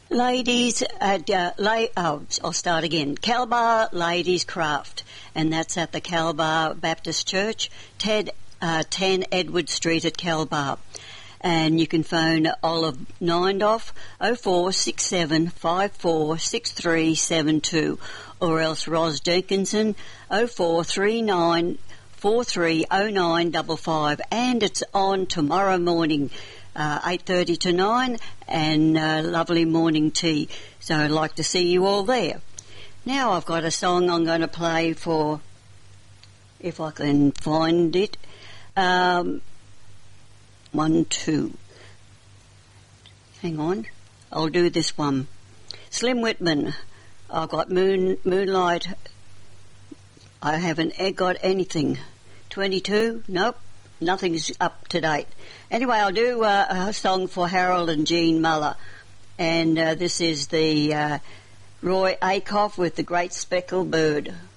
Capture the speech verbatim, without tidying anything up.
Ladies, at, uh, la- oh, I'll start again. Calabar Ladies Craft, and that's at the Calabar Baptist Church, Ted, uh, ten Edward Street at Calabar. And you can phone Olive Nindoff oh four six seven five four six three seven two, or else Ros Jenkinson oh four three nine four three oh nine five five, and it's on tomorrow morning. Uh, eight thirty to nine, and uh, lovely morning tea. So I'd like to see you all there. Now I've got a song I'm going to play for, if I can find it. Um, one, two. Hang on. I'll do this one. Slim Whitman. I've got moon, Moonlight. I haven't got anything. twenty-two? Nope. Nothing's up to date. Anyway, I'll do uh, a song for Harold and Jean Muller. And uh, this is the uh, Roy Acuff with The Great Speckled Bird.